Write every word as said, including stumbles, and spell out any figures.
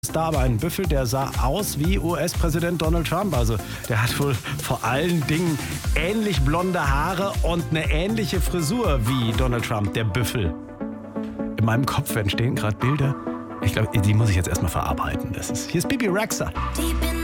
Da aber ein Büffel, der sah aus wie U S-Präsident Donald Trump. Also der hat wohl vor allen Dingen ähnlich blonde Haare und eine ähnliche Frisur wie Donald Trump, der Büffel. In meinem Kopf entstehen gerade Bilder. Ich glaube, die muss ich jetzt erstmal verarbeiten. Das ist, hier ist Bibi Rexha.